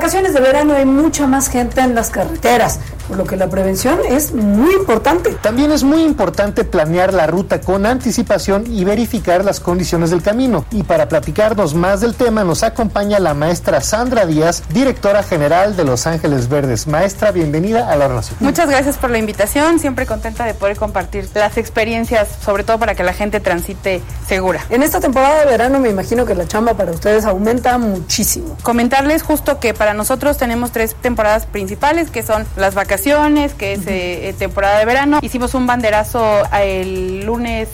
vacaciones de verano hay mucha más gente en las carreteras, por lo que la prevención es muy importante. También es muy importante planear la ruta con anticipación y verificar las condiciones del camino. Y para platicarnos más del tema nos acompaña la maestra Sandra Díaz, directora general de Los Ángeles Verdes. Maestra, bienvenida a La Hora Nacional. Muchas gracias por la invitación, siempre contenta de poder compartir las experiencias, sobre todo para que la gente transite segura. En esta temporada de verano me imagino que la chamba para ustedes aumenta muchísimo. Comentarles justo que para nosotros tenemos 3 temporadas principales, que son las vacaciones, que es temporada de verano. Hicimos un banderazo el lunes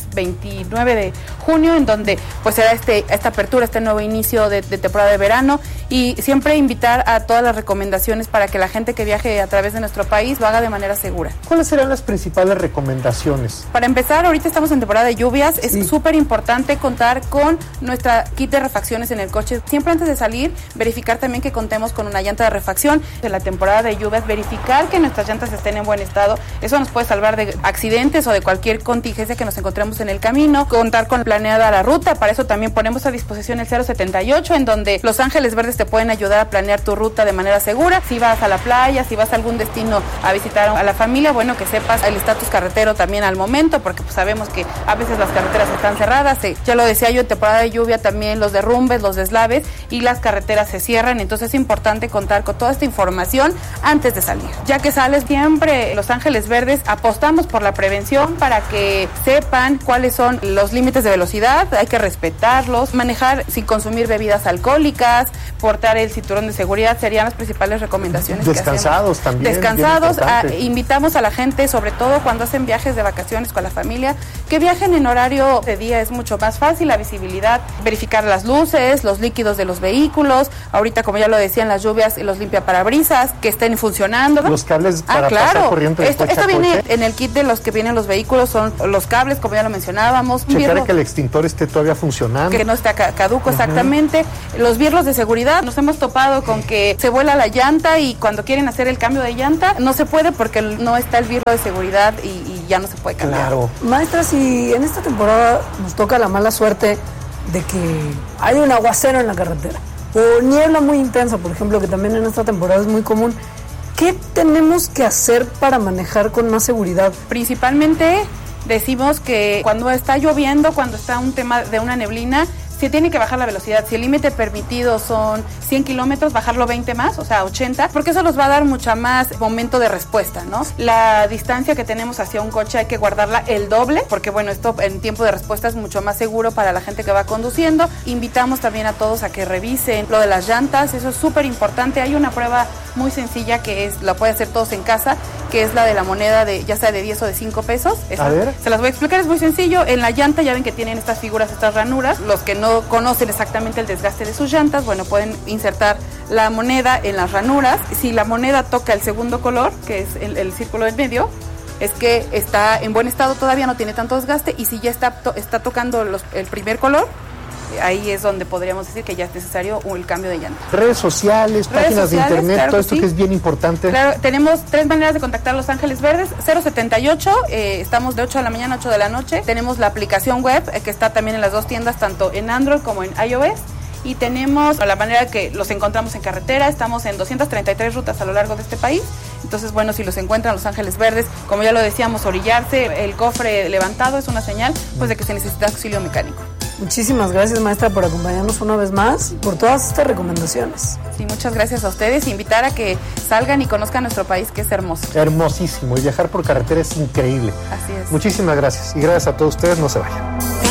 29 de junio, en donde pues será esta apertura, este nuevo inicio de temporada de verano, y siempre invitar a todas las recomendaciones para que la gente que viaje a través de nuestro país lo haga de manera segura. ¿Cuáles serán las principales recomendaciones? Para empezar, ahorita estamos en temporada de lluvias, es súper importante contar con nuestra kit de refacciones en el coche. Siempre antes de salir, verificar también que contemos con una llanta de refacción. En la temporada de lluvias, verificar que nuestras llantas estén en buen estado. Eso nos puede salvar de accidentes o de cualquier contingencia que nos encontremos en el camino. Contar con planeada la ruta, para eso también ponemos a disposición el 078, en donde Los Ángeles Verdes te pueden ayudar a planear tu ruta de manera segura. Si vas a la playa, si vas a algún destino a visitar a la familia, bueno, que sepas el estatus carretero también al momento, porque pues sabemos que a veces las carreteras están cerradas. Ya lo decía yo, en temporada de lluvia también los derrumbes, los deslaves y las carreteras se cierran, entonces es importante contar con toda esta información antes de salir. Ya que sales, siempre Los Ángeles Verdes apostamos por la prevención para que sepan cuáles son los límites de velocidad, hay que respetarlos, manejar sin consumir bebidas alcohólicas, portar el cinturón de seguridad, serían las principales recomendaciones. Descansados que también. Descansados, invitamos a la gente, sobre todo cuando hacen viajes de vacaciones con la familia, que viajen en horario de día, es mucho más fácil, la visibilidad, verificar las luces, los líquidos de los vehículos, ahorita como ya lo decían, las lluvias y los limpiaparabrisas, que estén funcionando. Los cables para pasar corriente de coche a esto coche. Viene en el kit de los que vienen los vehículos, son los cables, como ya lo mencionábamos. Checar que el extintor esté todavía funcionando. Que no esté caduco, exactamente. Los birlos de seguridad, nos hemos topado con que se vuela la llanta y cuando quieren hacer el cambio de llanta, no se puede porque no está el birlo de seguridad y ya no se puede cambiar. Claro. Maestra, si en esta temporada nos toca la mala suerte de que hay un aguacero en la carretera o niebla muy intensa, por ejemplo, que también en esta temporada es muy común, ¿qué tenemos que hacer para manejar con más seguridad? Principalmente decimos que cuando está lloviendo, cuando está un tema de una neblina, se tiene que bajar la velocidad. Si el límite permitido son 100 kilómetros, bajarlo 20 más, o sea, 80, porque eso nos va a dar mucha más momento de respuesta, ¿no? La distancia que tenemos hacia un coche hay que guardarla el doble, porque bueno, esto en tiempo de respuesta es mucho más seguro para la gente que va conduciendo. Invitamos también a todos a que revisen lo de las llantas, eso es súper importante. Hay una prueba muy sencilla que la pueden hacer todos en casa, que es la de la moneda ya sea de 10 o de 5 pesos. A ver. Se las voy a explicar, es muy sencillo. En la llanta ya ven que tienen estas figuras, estas ranuras. Los que no conocen exactamente el desgaste de sus llantas, bueno, pueden insertar la moneda en las ranuras. Si la moneda toca el segundo color, que es el círculo del medio, es que está en buen estado, todavía no tiene tanto desgaste, y si ya está tocando el primer color, ahí es donde podríamos decir que ya es necesario el cambio de llanta. Redes sociales, páginas de internet, claro, todo esto que es bien importante. Claro, tenemos 3 maneras de contactar a Los Ángeles Verdes. 078, estamos de 8 de la mañana a 8 de la noche. Tenemos la aplicación web, que está también en las 2 tiendas, tanto en Android como en iOS. Y tenemos la manera que los encontramos en carretera, estamos en 233 rutas a lo largo de este país. Entonces, bueno, si los encuentran Los Ángeles Verdes, como ya lo decíamos, orillarse, el cofre levantado es una señal pues de que se necesita auxilio mecánico. Muchísimas gracias, maestra, por acompañarnos una vez más, por todas estas recomendaciones. Sí, muchas gracias a ustedes. Invitar a que salgan y conozcan nuestro país, que es hermoso. Hermosísimo, y viajar por carretera es increíble. Así es. Muchísimas gracias, y gracias a todos ustedes, no se vayan.